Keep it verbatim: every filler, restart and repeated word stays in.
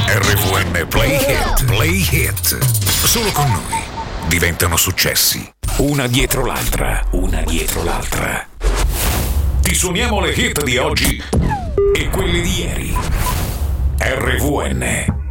R V N Play Hit, Play Hit. Solo con noi diventano successi. Una dietro l'altra, una dietro l'altra. Ti suoniamo le hit di oggi e quelle di ieri. R V N